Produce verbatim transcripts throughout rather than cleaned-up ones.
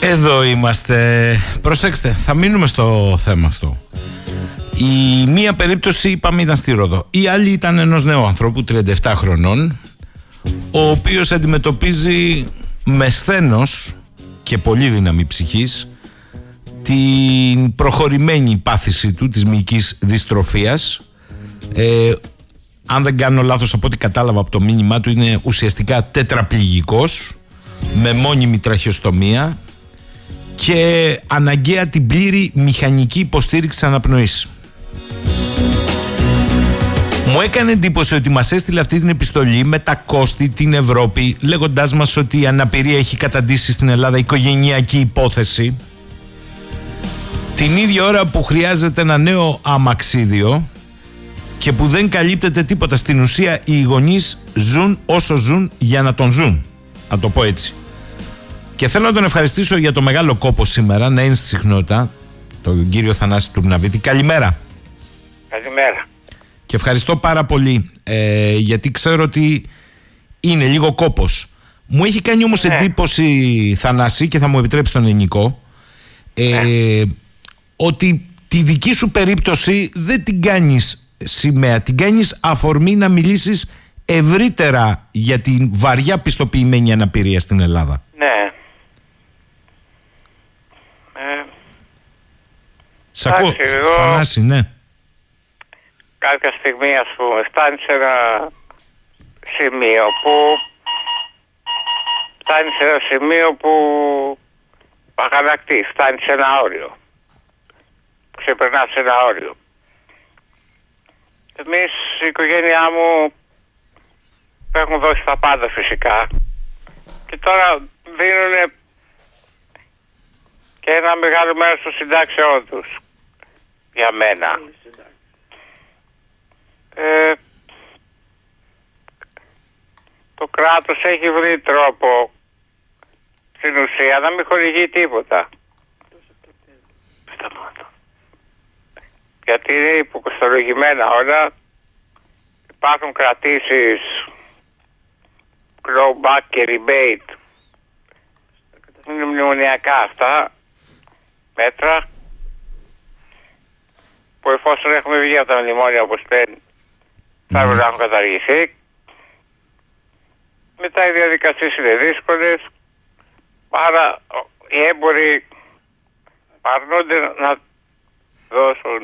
Εδώ είμαστε. Προσέξτε, θα μείνουμε στο θέμα αυτό. Η μία περίπτωση, είπαμε, ήταν στη Ρόδο. Η άλλη ήταν ενός νέου ανθρώπου τριάντα επτά χρονών, ο οποίος αντιμετωπίζει με σθένος και πολύ δύναμη ψυχής την προχωρημένη πάθηση του της μυϊκής δυστροφίας. ε, Αν δεν κάνω λάθος, από ό,τι κατάλαβα από το μήνυμά του, είναι ουσιαστικά τετραπληγικός, με μόνιμη τραχιοστομία και αναγκαία την πλήρη μηχανική υποστήριξη αναπνοής. Μου έκανε εντύπωση ότι μας έστειλε αυτή την επιστολή με τα κόστη, την Ευρώπη, λέγοντάς μας ότι η αναπηρία έχει καταντήσει στην Ελλάδα οικογενειακή υπόθεση, την ίδια ώρα που χρειάζεται ένα νέο αμαξίδιο και που δεν καλύπτεται τίποτα. Στην ουσία οι γονείς ζουν όσο ζουν για να τον ζουν, να το πω έτσι. Και θέλω να τον ευχαριστήσω για το μεγάλο κόπο σήμερα να είναι στη συχνότητα, τον κύριο Θανάση Τουρναβίτη. Καλημέρα. Καλημέρα. Και ευχαριστώ πάρα πολύ, ε, γιατί ξέρω ότι είναι λίγο κόπος. Μου έχει κάνει όμως ναι. εντύπωση, Θανάση, και θα μου επιτρέψει τον ελληνικό, ε, ναι. ότι τη δική σου περίπτωση δεν την κάνεις σημαία, την κάνεις αφορμή να μιλήσεις ευρύτερα για την βαριά πιστοποιημένη αναπηρία στην Ελλάδα. Ναι. Ε, Σ' ακούω, Θανάση, ναι. Κάποια στιγμή, ας πούμε, φτάνει σε ένα σημείο που φτάνει σε ένα σημείο που αγανακτείς, φτάνει σε ένα όριο. Ξεπερνάς ένα όριο. Εμείς, η οικογένειά μου, έχουν δώσει τα πάντα φυσικά και τώρα δίνουν και ένα μεγάλο μέρος των συντάξεών τους για μένα. Ε, το κράτος έχει βρει τρόπο στην ουσία να μην χορηγεί τίποτα. Σταμάτω. Γιατί είναι υποκοστολογημένα όλα. Υπάρχουν κρατήσεις, clawback και rebate. Είναι μνημονιακά αυτά μέτρα που εφόσον έχουμε βγει από τα μνημόνια, όπως λένε, θα έπρεπε να έχουν καταργηθεί. Μετά οι διαδικασίες είναι δύσκολες, άρα οι έμποροι αρνούνται να δώσουν,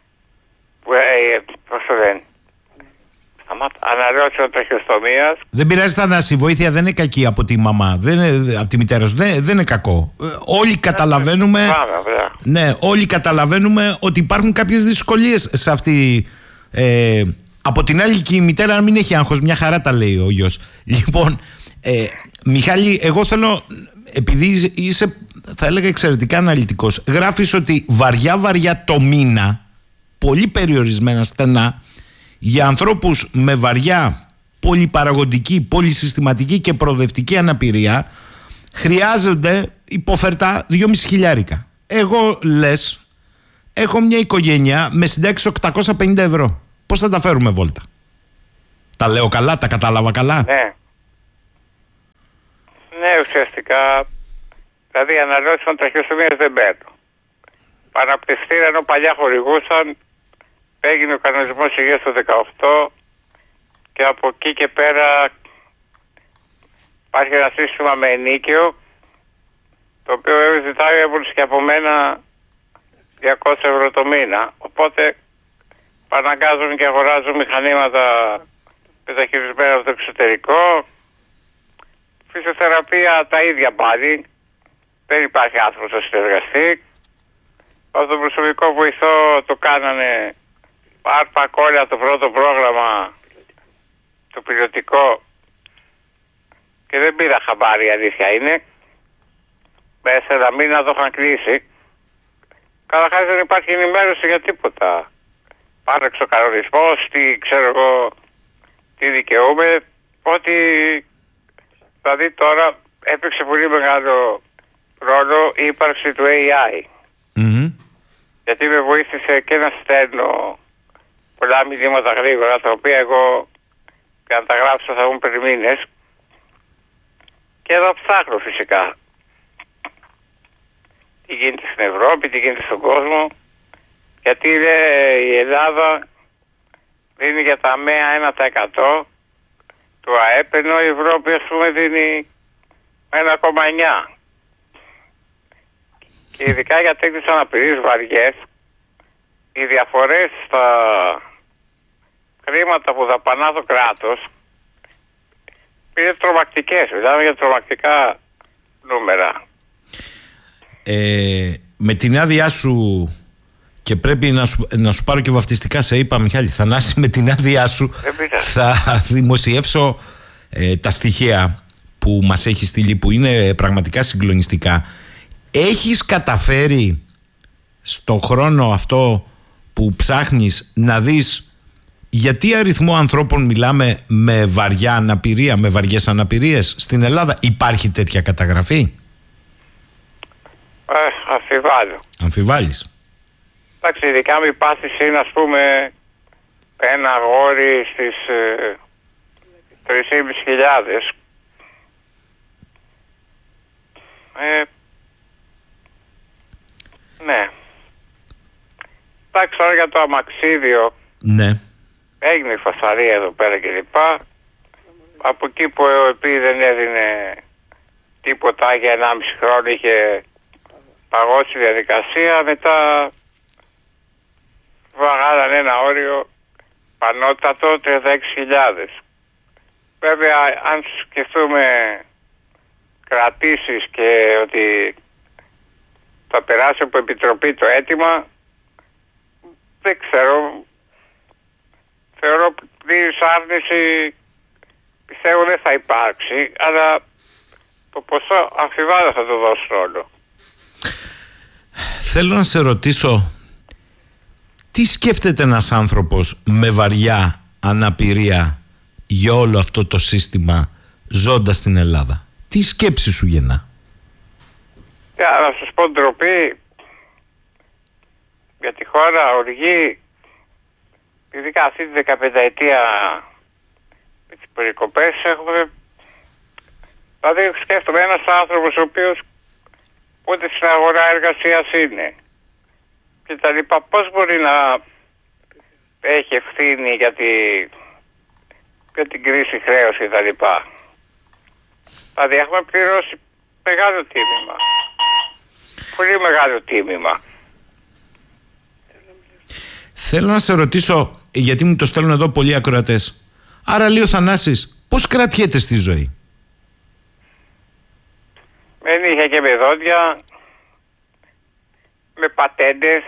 πώς το λένε, αναρρώσεων τραχιοστομίας. Δεν πειράζει, Θανάση, η βοήθεια δεν είναι κακή από τη μαμά, δεν είναι, από τη μητέρα σου, δεν, δεν είναι κακό. Όλοι καταλαβαίνουμε, ναι, όλοι καταλαβαίνουμε ότι υπάρχουν κάποιες δυσκολίες σε αυτή. Ε, από την άλλη, και η μητέρα να μην έχει άγχος, μια χαρά τα λέει ο γιος. Λοιπόν, ε, Μιχάλη, εγώ θέλω, επειδή είσαι, θα έλεγα, εξαιρετικά αναλυτικός, γράφεις ότι βαριά βαριά το μήνα, πολύ περιορισμένα στενά, για ανθρώπους με βαριά πολυπαραγωγική, πολυσυστηματική και προοδευτική αναπηρία χρειάζονται υποφερτά δυόμισι χιλιάρικα. Εγώ, λες, έχω μια οικογένεια με συντάξεις οκτακόσια πενήντα ευρώ. Πώς θα τα φέρουμε βόλτα? Τα λέω καλά, τα κατάλαβα καλά? Ναι. Ναι, ουσιαστικά, δηλαδή οι αναλώσεις των τραχιοστομίας δεν παίρνουν. Παραπτυστήρα, ενώ παλιά χορηγούσαν, έγινε ο κανονισμός υγείας το δεκαοκτώ και από εκεί και πέρα υπάρχει ένα σύστημα με ενίκαιο, το οποίο ζητάει και από μένα διακόσια ευρώ το μήνα. Οπότε παναγκάζουν και αγοράζουν μηχανήματα μεταχειρισμένα από το εξωτερικό. Φυσιοθεραπεία τα ίδια πάλι. Δεν υπάρχει άνθρωπος να συνεργαστεί. Από τον προσωπικό βοηθό το κάνανε άρπα κόλλα το πρώτο πρόγραμμα, το πιλωτικό, και δεν πήρα χαμπάρι, η αλήθεια είναι. Μέσα ένα μήνα το είχαν κλείσει. Καταρχάς δεν υπάρχει ενημέρωση για τίποτα. Πάνω εξοκανονισμός, τι ξέρω εγώ, τι δικαιούμαι. Ότι δηλαδή τώρα έπαιξε πολύ μεγάλο ρόλο η ύπαρξη του έι άι. Mm-hmm. Γιατί με βοήθησε και να στέλνω πολλά μηνύματα γρήγορα, τα οποία εγώ για να τα γράψω θα βγουν πέντε μήνες, και να ψάχνω φυσικά. τι γίνεται στην Ευρώπη, τι γίνεται στον κόσμο. Γιατί λέει, η Ελλάδα δίνει για τα ΜΕΑ ένα τοις εκατό του ΑΕΠ, ενώ η Ευρώπη ας πούμε δίνει ένα κόμμα εννιά. Και ειδικά για τέτοιες αναπηρίες βαριές, οι διαφορές στα χρήματα που δαπανά το κράτος είναι τρομακτικές. Μιλάμε για τρομακτικά νούμερα. Ε, με την άδειά σου, και πρέπει να σου, να σου πάρω και βαφτιστικά, σε είπα Μιχάλη Θανάση, με την άδειά σου θα δημοσιεύσω ε, τα στοιχεία που μας έχει στείλει, που είναι πραγματικά συγκλονιστικά. Έχεις καταφέρει στο χρόνο αυτό που ψάχνεις να δεις για τι αριθμό ανθρώπων μιλάμε με βαριά αναπηρία, με βαριές αναπηρίες στην Ελλάδα? Υπάρχει τέτοια καταγραφή? Ε, αμφιβάλλω. Αμφιβάλλεις? Εντάξει, ειδικά μη πάθης είναι ας πούμε ένα αγόρι στις ε, τρεις χιλιάδες πεντακόσιες. Ε, ναι. Εντάξει, τώρα για το αμαξίδιο. Ναι. Έγινε η φασαρία εδώ πέρα κλπ. Από εκεί που επειδή δεν έδινε τίποτα για ενάμιση χρόνο, είχε παγώσει η διαδικασία, μετά βγάλανε ένα όριο πανότατο τριάντα έξι χιλιάδες. Βέβαια, αν σκεφτούμε κρατήσεις και ότι θα περάσει από επιτροπή το αίτημα, δεν ξέρω. Θεωρώ πλήρης άρνηση, πιστεύω δεν θα υπάρξει, αλλά το ποσό αμφιβάλλω θα το δώσω όλο. Θέλω να σε ρωτήσω, τι σκέφτεται ένας άνθρωπος με βαριά αναπηρία για όλο αυτό το σύστημα ζώντας στην Ελλάδα? Τι σκέψη σου γεννά? Για να σας πω ντροπή, για τη χώρα οργή, ειδικά αυτή τη δεκαπενταετία με τις περικοπές έχουμε... Δηλαδή σκέφτομαι ένας άνθρωπος ο οποίος ούτε στην αγορά εργασίας είναι και τα λοιπά, πώς μπορεί να έχει ευθύνη για, τη... για την κρίση χρέους και τα λοιπά? Δηλαδή έχουμε πληρώσει μεγάλο τίμημα, πολύ μεγάλο τίμημα. Θέλω να σε ρωτήσω, γιατί μου το στέλνουν εδώ πολλοί ακροατές. Άρα λέει ο Θανάσης, πώς κρατιέται στη ζωή? Με νύχια και με δόντια, με πατέντες,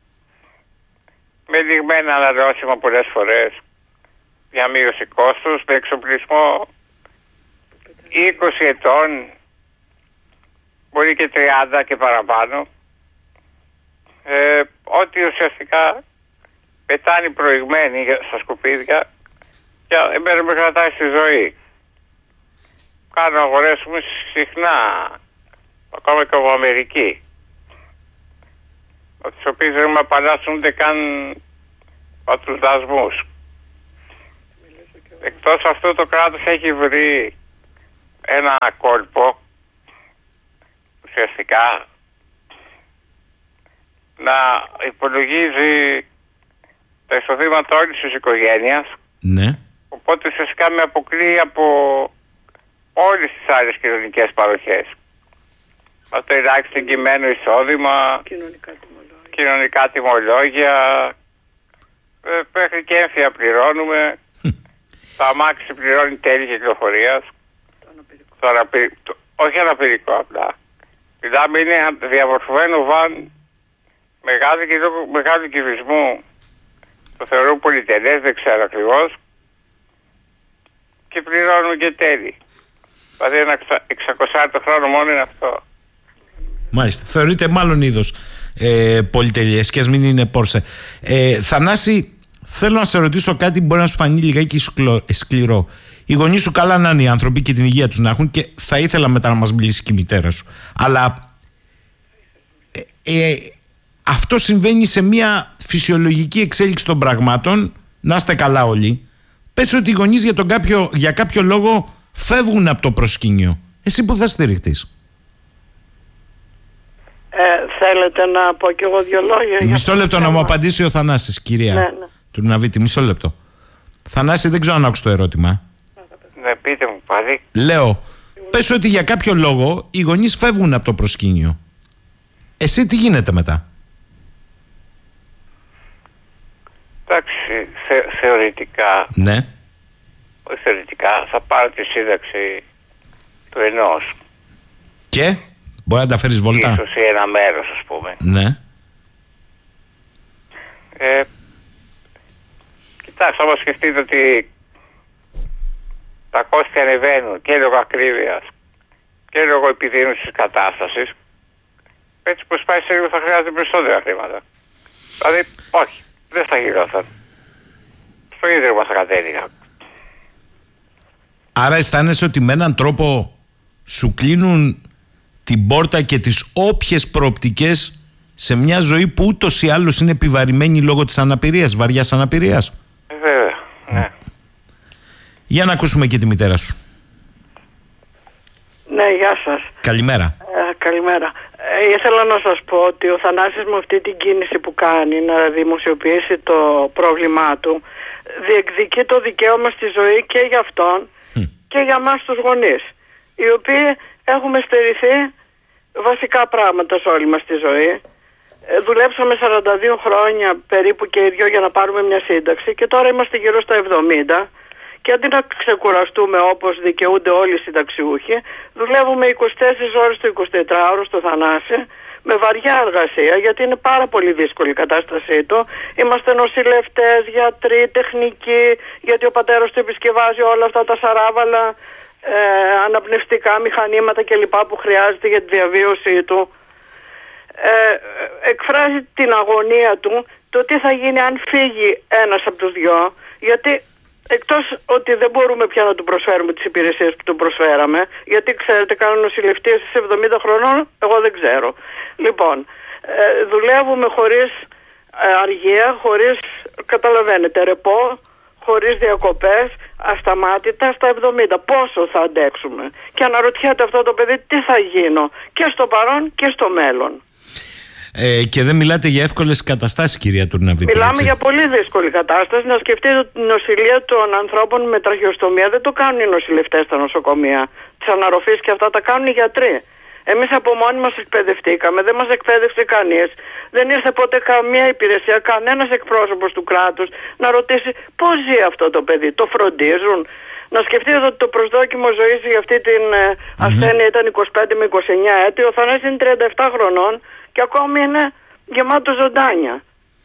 με λιγμένα ανανεώσιμα πολλές φορές για μείωση κόστους, με εξοπλισμό είκοσι ετών, μπορεί και τριάντα και παραπάνω, ε, ότι ουσιαστικά πετάνει προηγμένη στα σκουπίδια και εμένα με κρατάει στη ζωή. Κάνω αγορές μου συχνά, ακόμα και από Αμερική, από τις οποίες δεν με απαλλάσσουν ούτε καν από τους δασμούς. Εκτός αυτού το κράτος έχει βρει ένα κόλπο ουσιαστικά να υπολογίζει τα εισοδήματα όλης της οικογένειας. Ναι. Οπότε ουσιαστικά με αποκλείει από όλες τις άλλες κοινωνικές παροχές. Από το ελάχιστο εγκυμένο εισόδημα, κοινωνικά τιμολόγια, κοινωνικά τιμολόγια, μέχρι και έμφυα πληρώνουμε. Το αμάξι πληρώνει τέλη κυκλοφορίας. Το αναπηρικό. Το, όχι αναπηρικό απλά. Μιλάμε, είναι διαμορφωμένο βαν μεγάλου κυβισμού. Το θεωρούν πολυτελές, δεν ξέρω ακριβώς. Και πληρώνουν και τέλη. Δηλαδή ένα εξακόσια το χρόνο μόνο είναι αυτό. Μάλιστα. Θεωρείται μάλλον είδος ε, πολυτελές και ας μην είναι Πόρσε. Ε, Θανάση, θέλω να σε ρωτήσω κάτι που μπορεί να σου φανεί λιγάκι σκληρό. Οι γονείς σου καλά να είναι οι άνθρωποι και την υγεία τους να έχουν, και θα ήθελα μετά να μας μιλήσει και η μητέρα σου. Αλλά ε, ε, αυτό συμβαίνει σε μια φυσιολογική εξέλιξη των πραγμάτων. Να είστε καλά όλοι. Πες ότι οι γονείς για, τον κάποιο, για κάποιο λόγο φεύγουν από το προσκήνιο. Εσύ που θα στηριχτείς? Ε, θέλετε να πω κι εγώ δύο λόγια? Μισό λεπτό να μου απαντήσει ο Θανάσης, κυρία ναι, ναι. Τουρναβίτη, μισό λεπτό. Θανάση, δεν ξέρω αν άκουσα το ερώτημα. Ναι, πείτε μου πάλι. Λέω, πες ότι για κάποιο λόγο οι γονείς φεύγουν από το προσκήνιο. Εσύ τι γίνεται μετά? Εντάξει, θε, θεωρητικά. Ναι. Όχι θεωρητικά, θα πάρω τη σύνταξη του ενός. Και μπορεί να τα φέρεις βόλτα? Ίσως ή ένα μέρος, ας πούμε. Ναι. Ε, κοιτάξτε, όμως σκεφτείτε ότι τα κόστη ανεβαίνουν και λόγω ακρίβειας και λόγω επιδείνωσης της κατάστασης. Έτσι πως πάει σε λίγο θα χρειάζεται περισσότερα χρήματα. Δηλαδή, όχι, δεν θα γινόταν. Στο ίδρυμα θα κατέληγα. Άρα αισθάνεσαι ότι με έναν τρόπο σου κλείνουν την πόρτα και τις όποιες προοπτικές σε μια ζωή που ούτως ή άλλως είναι επιβαρημένη λόγω της αναπηρίας, βαριάς αναπηρίας. Ε, βέβαια, ναι. Για να ακούσουμε και τη μητέρα σου. Ναι, γεια σας. Καλημέρα. Ε, καλημέρα. Ε, ήθελα να σας πω ότι ο Θανάσης με αυτή την κίνηση που κάνει να δημοσιοποιήσει το πρόβλημά του διεκδικεί το δικαίωμα στη ζωή και για αυτόν mm. και για μας τους γονείς, οι οποίοι έχουμε στερηθεί βασικά πράγματα σε όλη μας τη ζωή. Ε, δουλέψαμε σαράντα δύο χρόνια περίπου και οι δυο για να πάρουμε μια σύνταξη και τώρα είμαστε γύρω στα εβδομήντα και αντί να ξεκουραστούμε όπως δικαιούνται όλοι οι συνταξιούχοι, δουλεύουμε είκοσι τέσσερις ώρες το εικοσιτετράωρο στο Θανάση με βαριά εργασία, γιατί είναι πάρα πολύ δύσκολη η κατάστασή του. Είμαστε νοσηλευτές, γιατροί, τεχνικοί, γιατί ο πατέρας του επισκευάζει όλα αυτά τα σαράβαλα, ε, αναπνευστικά μηχανήματα κλπ. Που χρειάζεται για τη διαβίωσή του. Ε, εκφράζει την αγωνία του το τι θα γίνει αν φύγει ένας από τους δυο, γιατί εκτός ότι δεν μπορούμε πια να του προσφέρουμε τις υπηρεσίες που του προσφέραμε, γιατί ξέρετε κάνουν νοσηλευτίες στις εβδομήντα χρονών, εγώ δεν ξέρω. Λοιπόν, ε, δουλεύουμε χωρίς ε, αργία, χωρίς, καταλαβαίνετε, ρεπό, χωρίς διακοπές, ασταμάτητα στα εβδομήντα. Πόσο θα αντέξουμε? Και αναρωτιέται αυτό το παιδί τι θα γίνω και στο παρόν και στο μέλλον. Ε, και δεν μιλάτε για εύκολες καταστάσεις, κυρία Τουρναβίτη. Μιλάμε έτσι. για πολύ δύσκολη κατάσταση. Να σκεφτείτε ότι η νοσηλεία των ανθρώπων με τραχεοστομία δεν το κάνουν οι νοσηλευτές στα νοσοκομεία. Τις αναρροφής και αυτά τα κάνουν οι γιατροί. Εμείς από μόνοι μας εκπαιδευτήκαμε, δεν μας εκπαίδευσε κανείς. Δεν ήρθε ποτέ καμία υπηρεσία, κανένας εκπρόσωπος του κράτους να ρωτήσει πώς ζει αυτό το παιδί. Το φροντίζουν? Να σκεφτείτε ότι το προσδόκιμο ζωής για αυτή την mm-hmm. ασθένεια ήταν είκοσι πέντε με είκοσι εννιά έτη. Ο Θανάσης είναι τριάντα επτά χρονών και ακόμη είναι γεμάτο ζωντάνια.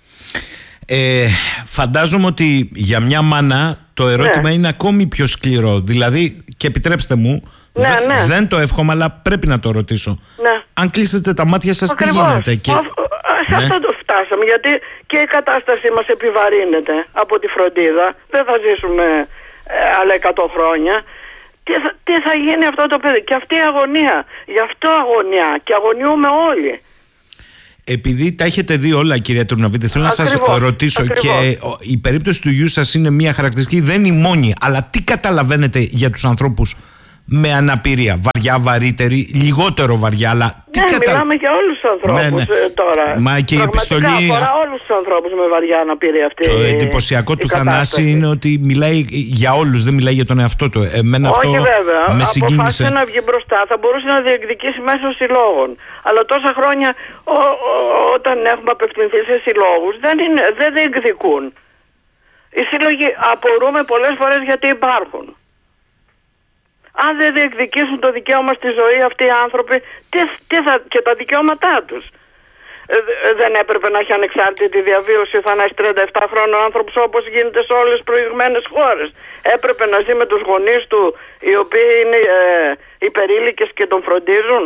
Ε, φαντάζομαι ότι για μια μάνα το ερώτημα ναι. είναι ακόμη πιο σκληρό. Δηλαδή, και επιτρέψτε μου, ναι, δε, ναι. δεν το εύχομαι, αλλά πρέπει να το ρωτήσω. Ναι. Αν κλείσετε τα μάτια σας, ακριβώς. Τι γίνεται? Και... Σε αυτό ναι. το φτάσαμε, γιατί και η κατάστασή μας επιβαρύνεται από τη φροντίδα. Δεν θα ζήσουμε ε, άλλα εκατό χρόνια. Τι θα, τι θα γίνει αυτό το παιδί? Και αυτή η αγωνία. Γι' αυτό αγωνιά και αγωνιούμε όλοι. Επειδή τα έχετε δει όλα, κυρία Τουρναβίτη, θέλω ακριβώς, να σας ρωτήσω ακριβώς. Και η περίπτωση του γιού σας είναι μια χαρακτηριστική, δεν είναι η μόνη, αλλά τι καταλαβαίνετε για τους ανθρώπους με αναπηρία? Βαριά, βαρύτερη, λιγότερο βαριά, αλλά τι ναι, κατα... μιλάμε για όλους τους ανθρώπους ναι, ναι. τώρα. Μα και η επιστολή αφορά όλους τους ανθρώπους με βαριά αναπηρία αυτή. Το εντυπωσιακό του Θανάση είναι ότι μιλάει για όλους, δεν μιλάει για τον εαυτό του. Εμένα όχι αυτό βέβαια, με συγκίνησε. Αποφάσισε να βγει μπροστά, θα μπορούσε να διεκδικήσει μέσω συλλόγων. Αλλά τόσα χρόνια ο, ο, όταν έχουμε απευθυνθεί σε συλλόγους δεν, είναι, δεν διεκδικούν. Οι σύλλογοι απορούμε πολλές φορές γιατί υπάρχουν. Αν δεν διεκδικήσουν το δικαίωμα στη ζωή αυτοί οι άνθρωποι, τι, τι θα, και τα δικαιώματά τους. Ε, δεν έπρεπε να έχει ανεξάρτητη διαβίωση ο Θανάσης τριάντα επτά χρόνων άνθρωπος όπως γίνεται σε όλες τις προηγμένες χώρες? Έπρεπε να ζει με τους γονείς του οι οποίοι είναι ε, υπερήλικες και τον φροντίζουν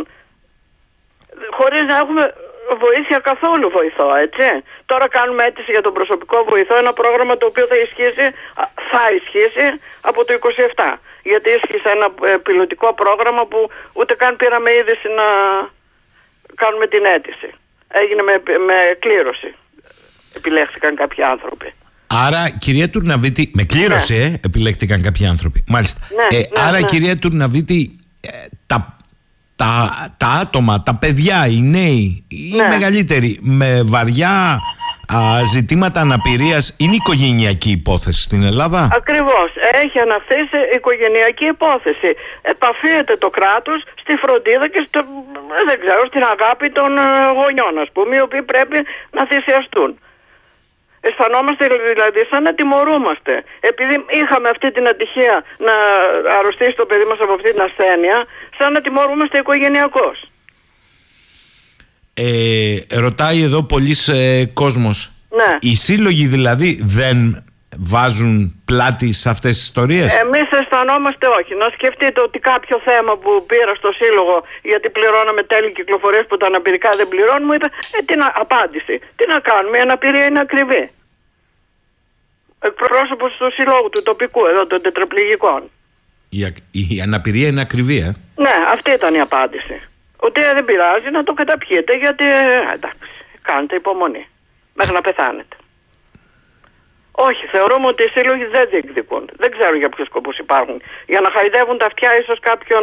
χωρίς να έχουμε βοήθεια καθόλου βοηθό, έτσι. Τώρα κάνουμε αίτηση για τον προσωπικό βοηθό, ένα πρόγραμμα το οποίο θα ισχύσει, θα ισχύσει από το είκοσι επτά. Γιατί ίσχυσε ένα ε, πιλωτικό πρόγραμμα που ούτε καν πήραμε είδηση να κάνουμε την αίτηση. Έγινε με, με κλήρωση. Επιλέχθηκαν κάποιοι άνθρωποι. Άρα, κυρία Τουρναβίτη, με κλήρωση ναι. ε, επιλέχθηκαν κάποιοι άνθρωποι. Μάλιστα. Ναι, ε, ναι, άρα, ναι. κυρία Τουρναβίτη, ε, τα τα, τα άτομα, τα παιδιά, οι νέοι, οι ναι. μεγαλύτεροι με βαριά α, ζητήματα αναπηρίας είναι οικογενειακή υπόθεση στην Ελλάδα. Ακριβώς. Έχει αναθέσει οικογενειακή υπόθεση. Επαφίεται το κράτος στη φροντίδα και στο, δεν ξέρω, στην αγάπη των γονιών, ας πούμε, οι οποίοι πρέπει να θυσιαστούν. Αισθανόμαστε δηλαδή σαν να τιμωρούμαστε. Επειδή είχαμε αυτή την ατυχία να αρρωστήσει το παιδί μας από αυτή την ασθένεια, σαν να τιμωρούμαστε οικογενειακώς. Ε, ρωτάει εδώ πολλής ε, κόσμος. Ναι. Οι σύλλογοι δηλαδή δεν βάζουν πλάτη σε αυτές τις ιστορίες? Εμείς αισθανόμαστε όχι. Να σκεφτείτε ότι κάποιο θέμα που πήρα στο σύλλογο, γιατί πληρώναμε τέλη κυκλοφορίας που τα αναπηρικά δεν πληρώνουμε, είπε ε, τι να, απάντηση. Τι να κάνουμε, η αναπηρία είναι ακριβή. Εκπρόσωπος του συλλόγου του τοπικού εδώ των τετραπληγικών. Η, η αναπηρία είναι ακριβή, ε? Ναι, αυτή ήταν η απάντηση. Ότι ε, δεν πειράζει να το καταπιείτε, γιατί ε, εντάξει, κάνετε υπομονή μέχρι να πεθάνετε. Όχι, θεωρούμε ότι οι σύλλογοι δεν διεκδικούν. Δεν ξέρω για ποιους σκοπούς υπάρχουν. Για να χαϊδεύουν τα αυτιά ίσως κάποιον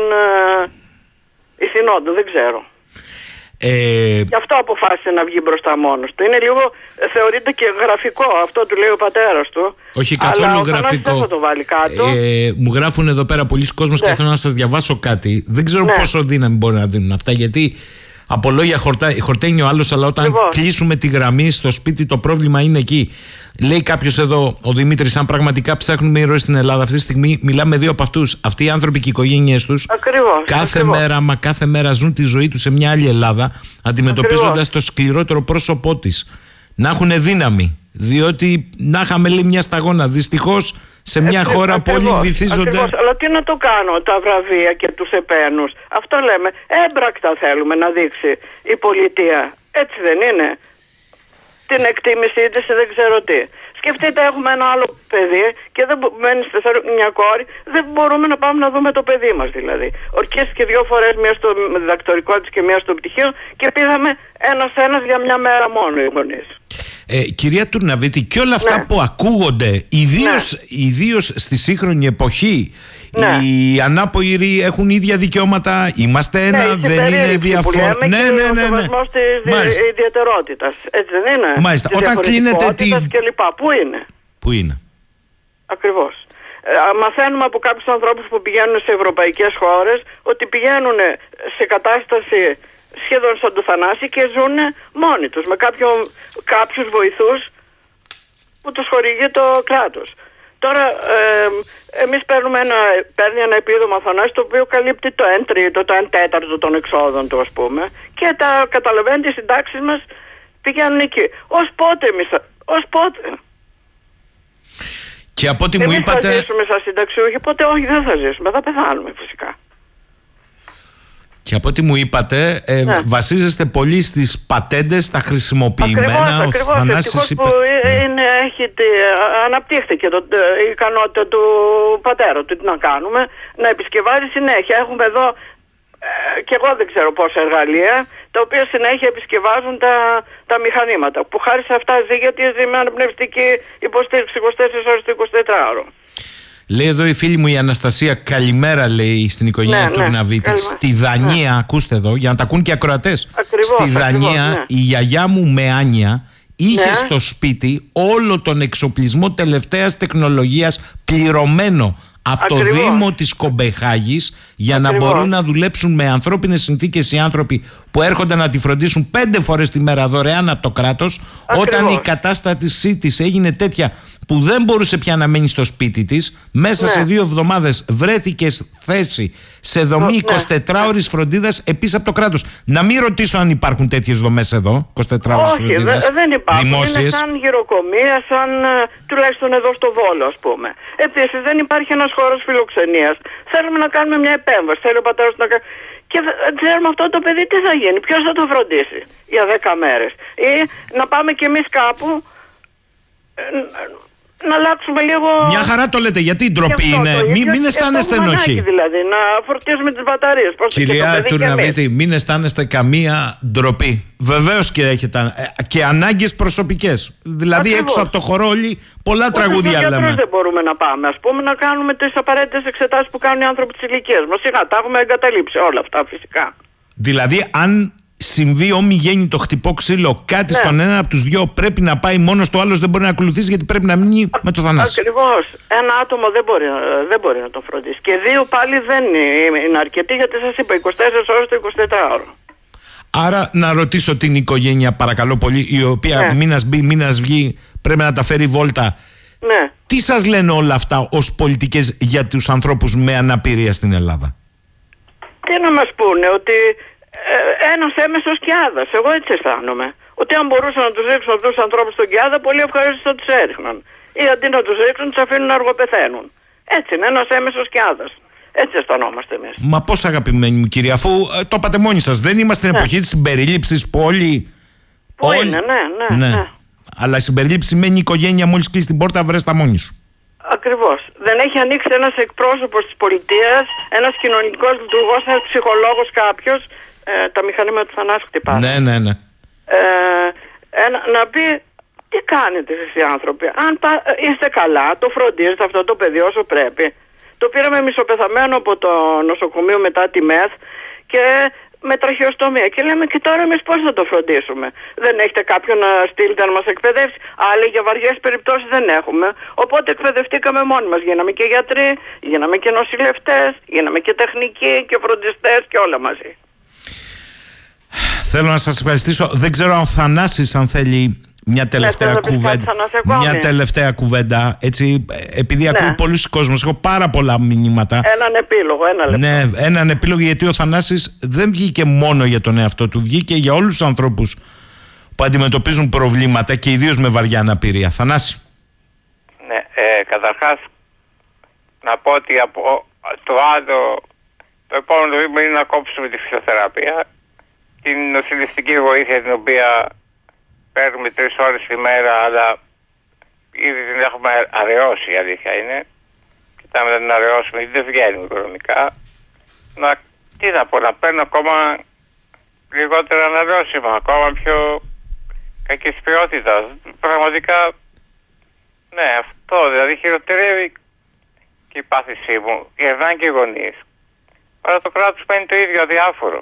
ε, ηθινόντων, δεν ξέρω. Ε... Γι' αυτό αποφάσισε να βγει μπροστά μόνος του. Είναι λίγο, θεωρείται και γραφικό, αυτό του λέει ο πατέρας του. Όχι καθόλου αλλά γραφικό. Δεν θα το βάλει κάτω. Ε, μου γράφουν εδώ πέρα πολλοί κόσμος ναι. και θέλω να σας διαβάσω κάτι. Δεν ξέρω ναι. πόσο δύναμη μπορεί να δίνουν αυτά, γιατί από λόγια χορτά, χορταίνει ο άλλος, αλλά όταν λοιπόν. κλείσουμε τη γραμμή στο σπίτι το πρόβλημα είναι εκεί. Λέει κάποιος εδώ, ο Δημήτρης, αν πραγματικά ψάχνουμε ήρωες στην Ελλάδα, αυτή τη στιγμή μιλάμε δύο από αυτούς. Αυτοί οι άνθρωποι και οι οικογένειές τους κάθε ακριβώς. μέρα, μα κάθε μέρα ζουν τη ζωή τους σε μια άλλη Ελλάδα, αντιμετωπίζοντας το σκληρότερο πρόσωπό της. Να έχουν δύναμη. Διότι να είχαμε λέει μια σταγόνα. Δυστυχώς σε μια ε, χώρα που όλοι βυθίζονται. Ακριβώς. Αλλά τι να το κάνω, τα βραβεία και τους επένους. Αυτό λέμε. Έμπρακτα θέλουμε να δείξει η πολιτεία. Έτσι δεν είναι? Την εκτίμησή της δεν ξέρω τι. Σκεφτείτε, έχουμε ένα άλλο παιδί και δεν μένει στη μια κόρη, δεν μπορούμε να πάμε να δούμε το παιδί μας δηλαδή. Ορκίστηκε δύο φορές, μία στο διδακτορικό της και μία στο πτυχίο, και πήγαμε ένας-ένας για μια μέρα μόνο οι γονείς. Ε, κυρία Τουρναβίτη, και όλα αυτά ναι. που ακούγονται, ιδίως, ναι. ιδίως στη σύγχρονη εποχή, ναι. οι ανάπηροι έχουν ίδια δικαιώματα, είμαστε ένα, ναι, δεν είναι διαφορετικό. Ναι, ναι, ναι, ναι. Ο σεβασμός της ιδιαιτερότητας, έτσι δεν είναι? Μάλιστα. Όταν κλείνετε τη... και λοιπά. Πού είναι? Πού είναι? Ακριβώς. Ε, μαθαίνουμε από κάποιους ανθρώπους που πηγαίνουν σε ευρωπαϊκές χώρες ότι πηγαίνουν σε κατάσταση σχεδόν σαν του Θανάση και ζουν μόνοι τους με κάποιο, κάποιους βοηθούς που τους χορηγεί το κράτος. Τώρα ε, εμείς παίρνουμε ένα, παίρνει ένα επίδομα Θανάση το οποίο καλύπτει το ένα τρίτο, το ένα τέταρτο των εξόδων του, ας πούμε, και τα καταλαβαίνετε οι συντάξεις μας πηγαίνουν εκεί. Ως πότε εμείς, ως πότε? Και από ό,τι μου εμείς είπατε... θα ζήσουμε σαν συνταξιούχοι, ποτέ όχι, δεν θα ζήσουμε, θα πεθάνουμε φυσικά. Και από ό,τι μου είπατε, ε, ναι. βασίζεστε πολύ στις πατέντες, τα χρησιμοποιημένα. Ακριβώς, ακριβώς. Ευτυχώς είπε... που είναι, έχει, αναπτύχθηκε το, η ικανότητα του πατέρα του, τι να κάνουμε, να επισκευάζει συνέχεια. Έχουμε εδώ, ε, και εγώ δεν ξέρω πόσα εργαλεία, τα οποία συνέχεια επισκευάζουν τα, τα μηχανήματα, που χάρη σε αυτά ζει, γιατί ζει με αναπνευστική υποστήριξη είκοσι τέσσερις ώρες το εικοσιτετράωρο. Λέει εδώ η φίλη μου η Αναστασία, καλημέρα, λέει στην οικογένεια ναι, του Γναβίτη. Ναι, στη Δανία, ναι. ακούστε εδώ, για να τα ακούν και οι ακροατές. Ακριβώς, στη Δανία, ακριβώς, ναι. η γιαγιά μου με άνοια είχε ναι. στο σπίτι όλο τον εξοπλισμό τελευταίας τεχνολογίας πληρωμένο από το Δήμο της Κομπεχάγης για Ακριβώς. να μπορούν να δουλέψουν με ανθρώπινες συνθήκες οι άνθρωποι που έρχονται να τη φροντίσουν πέντε φορές τη μέρα δωρεάν από το κράτος. Ακριβώς. Όταν η κατάστασή της έγινε τέτοια που δεν μπορούσε πια να μένει στο σπίτι της, μέσα ναι. σε δύο εβδομάδες βρέθηκε θέση σε δομή εικοσιτετράωρης φροντίδας επίσης από το κράτος. Να μην ρωτήσω αν υπάρχουν τέτοιες δομές εδώ, εικοσιτετράωρης φροντίδας. Όχι, δεν υπάρχουν. Δημόσιες. Είναι σαν γυροκομεία, σαν τουλάχιστον εδώ στο Βόλο, ας πούμε. Επίσης δεν υπάρχει ένας χώρος φιλοξενίας. Θέλουμε να κάνουμε μια επέμβαση. Θέλει ο πατέρας να κάνει. Και ξέρουμε αυτό το παιδί τι θα γίνει, ποιος θα το φροντίσει για δέκα μέρες. Ή να πάμε κι εμείς κάπου να αλλάξουμε λίγο. Μια χαρά το λέτε, γιατί η ντροπή είναι. Μην, μην αισθάνεστε ενοχή. Δηλαδή, να φορτίσουμε τις μπαταρίες. Κυρία Τουρναβίτη, μην αισθάνεστε καμία ντροπή. Βεβαίως και έχετε και ανάγκες προσωπικές. Δηλαδή, ακριβώς, έξω από το χώρο όλοι πολλά όχι, τραγούδια λέμε. Γιατί δεν μπορούμε να πάμε, ας πούμε, να κάνουμε τις απαραίτητες εξετάσεις που κάνουν οι άνθρωποι της ηλικίας μας. Σιγά, τα έχουμε εγκαταλείψει όλα αυτά φυσικά. Δηλαδή, αν συμβεί ομιγέννητο χτυπώ ξύλο κάτι, ναι, στον ένα από τους δυο, πρέπει να πάει μόνος, το άλλος δεν μπορεί να ακολουθήσει γιατί πρέπει να μείνει με το Θανάση. Ακριβώς. Ένα άτομο δεν μπορεί, δεν μπορεί να τον φροντίσει. Και δύο πάλι δεν είναι αρκετοί, γιατί σας είπα είκοσι τέσσερις ώρες το εικοσιτετράωρο. Άρα να ρωτήσω την οικογένεια, παρακαλώ πολύ, η οποία, ναι, μήνας μπει, μήνας βγει, πρέπει να τα φέρει βόλτα. Ναι. Τι σας λένε όλα αυτά ως πολιτικές για τους ανθρώπους με αναπηρία στην Ελλάδα? Τι να μας πούνε, ότι ε, ένας έμεσος Κιάδας, εγώ έτσι αισθάνομαι. Ότι αν μπορούσαν να τους ρίξουν αυτούς τους ανθρώπους στον Κιάδα, πολύ ευχαριστώ θα τους έριχναν. Ή αντί να τους ρίξουν, τους αφήνουν να αργοπεθαίνουν. Έτσι είναι, ένας έμεσος Κιάδας. Έτσι αισθανόμαστε εμείς. Μα πώς, αγαπημένοι μου κύριε, αφού ε, το είπατε μόνοι σας, δεν είμαστε στην, ναι, εποχή της συμπερίληψης που όλοι. Που όλοι... είναι, ναι, ναι, ναι, ναι. Αλλά η συμπερίληψη σημαίνει η οικογένεια, μόλις κλείσει την πόρτα, βρες τα μόνοι σου. Ακριβώς. Δεν έχει ανοίξει ένας εκπρόσωπος της πολιτείας, ένας κοινωνικός λειτουργός, ένας ψυχολόγος κάποιος. Ε, τα μηχανήματα του Θανάση χτυπάνε. Ναι, ναι, ναι. Ε, ε, να πει, τι κάνετε εσείς οι άνθρωποι? Αν τα, είστε καλά, το φροντίζετε αυτό το παιδί όσο πρέπει. Το πήραμε μισοπεθαμένο από το νοσοκομείο μετά τη ΜΕΘ και με τραχιοστομία. Και λέμε, και τώρα εμείς πώς θα το φροντίσουμε? Δεν έχετε κάποιον να στείλετε να μας εκπαιδεύσει? Άλλοι για βαριές περιπτώσεις δεν έχουμε. Οπότε εκπαιδευτήκαμε μόνοι μας. Γίναμε και γιατροί, γίναμε και νοσηλευτές, γίναμε και τεχνικοί και φροντιστές και όλα μαζί. Θέλω να σας ευχαριστήσω. Δεν ξέρω αν ο Θανάσης αν θέλει μια τελευταία, ναι, κουβέντα. Μια τελευταία κουβέντα. Έτσι, επειδή, ναι, ακούει πολλούς κόσμος, έχω πάρα πολλά μηνύματα. Έναν επίλογο, ένα λεπτό. Ναι, έναν επίλογο, γιατί ο Θανάσης δεν βγήκε μόνο για τον εαυτό του, βγήκε για όλους τους ανθρώπους που αντιμετωπίζουν προβλήματα και ιδίως με βαριά αναπηρία. Θανάση. Ναι, ε, καταρχάς να πω ότι από το άλλο το επόμενο βήμα είναι να κόψουμε τη φυσιοθεραπεία, την νοσηλευτική βοήθεια την οποία παίρνουμε τρεις ώρες τη μέρα, αλλά ήδη την έχουμε αραιώσει, η αλήθεια είναι. Κοιτάμε να την αραιώσουμε, γιατί δεν βγαίνουμε οικονομικά. Να, τι να πω, να παίρνω ακόμα λιγότερα αναραιώσιμα, ακόμα πιο κακής ποιότητας. Πραγματικά, ναι, αυτό δηλαδή χειροτερεύει και η πάθησή μου. Γερνάνε και οι γονείς. Αλλά το κράτος παίρνει το ίδιο αδιάφορο.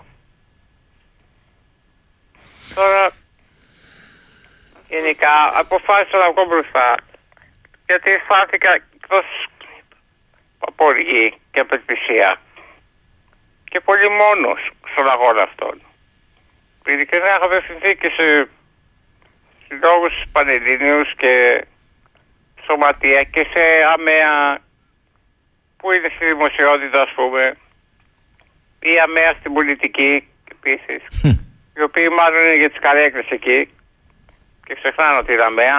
Τώρα, γενικά, αποφάσισα να βγω μπροστά, γιατί αισθάνθηκα εκτός από οργή και απελπισία και πολύ μόνος στον αγώνα αυτόν. Ειλικρινά έχω απευθυνθεί και σε συλλόγους πανελλήνιους και σωματεία και σε ΑΜΕΑ που είναι στη δημοσιότητα, ας πούμε, ή ΑΜΕΑ στην πολιτική επίσης, οι οποίοι μάλλον είναι για τις καρέκλες εκεί και ξεχνάνε ότι είναι ΑΜΕΑ.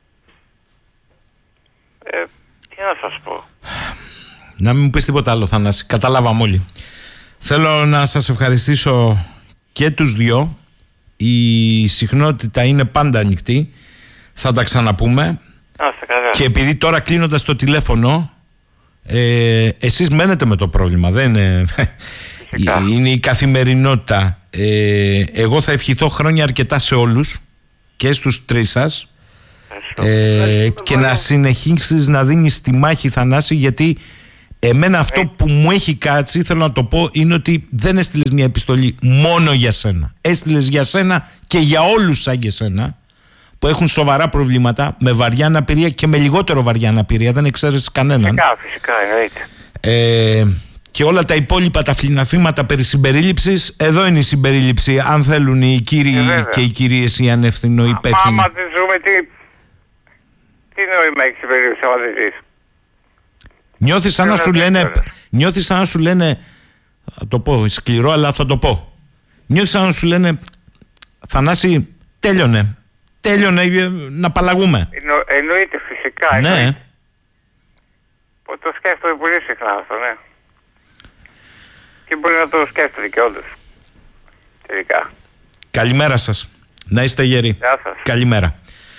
Ε, τι να σας πω. Να μην μου πεις τίποτα άλλο, Θανάση. Καταλάβαμε όλοι. Θέλω να σας ευχαριστήσω και τους δυο. Η συχνότητα είναι πάντα ανοιχτή. Θα τα ξαναπούμε. Και επειδή τώρα κλείνοντας το τηλέφωνο, ε, εσείς μένετε με το πρόβλημα, δεν είναι, είναι η καθημερινότητα. ε, Εγώ θα ευχηθώ χρόνια αρκετά σε όλους και στους τρεις σας, ε, και να συνεχίσεις να δίνεις τη μάχη, Θανάση, γιατί εμένα αυτό που μου έχει κάτσει, θέλω να το πω, είναι ότι δεν έστειλες μια επιστολή μόνο για σένα. Έστειλες για σένα και για όλους σαν και σένα που έχουν σοβαρά προβλήματα, με βαριά αναπηρία και με λιγότερο βαριά αναπηρία, δεν εξαίρεσαι κανέναν. Φυσικά, φυσικά, εννοείται. Ε, και όλα τα υπόλοιπα τα φλιναφήματα περί συμπερίληψης, εδώ είναι η συμπερίληψη, αν θέλουν οι κύριοι ε, και οι κυρίες οι ανεύθυνοι υπεύθυνοι. Μα άμα δεν ζούμε, τι, τι νόημα έχει συμπερίληψη άμα δεν ζεις? Νιώθεις σαν να σου λένε, νιώθεις σαν να σου λένε, θα το πω σκληρό αλλά θα το πω, νιώθεις σαν να σου λένε, Θανάση, τέλειωνε, τέλειωνε να απαλλαγούμε. Εννο, εννοείται φυσικά. Ναι. Εννοείται. Το σκέφτομαι πολύ συχνά αυτό, ναι. Και μπορεί να το σκέφτεται και όντως. Τελικά. Καλημέρα σας. Να είστε γεροί. Γεια σας. Καλημέρα.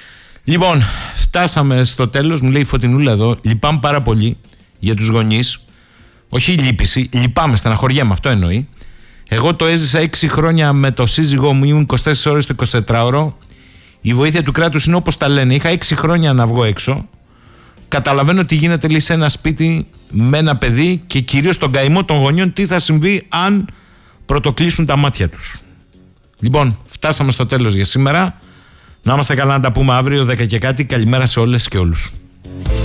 Λοιπόν, φτάσαμε στο τέλος. Μου λέει η Φωτεινούλα εδώ, λυπάμαι πάρα πολύ για τους γονείς. Όχι λύπηση, λυπάμαι, στεναχωριέμαι, αυτό εννοεί. Εγώ το έζησα έξι χρόνια με το σύζυγό μου, ήμουν είκοσι τέσσερις ώρες το εικοσιτετράωρο. Η βοήθεια του κράτους είναι όπως τα λένε. Είχα έξι χρόνια να βγω έξω. Καταλαβαίνω τι γίνεται, λέει, σε ένα σπίτι με ένα παιδί και κυρίως τον καημό των γονιών, τι θα συμβεί αν πρωτοκλείσουν τα μάτια τους. Λοιπόν, φτάσαμε στο τέλος για σήμερα. Να είμαστε καλά, να τα πούμε αύριο δέκα και κάτι. Καλημέρα σε όλες και όλους.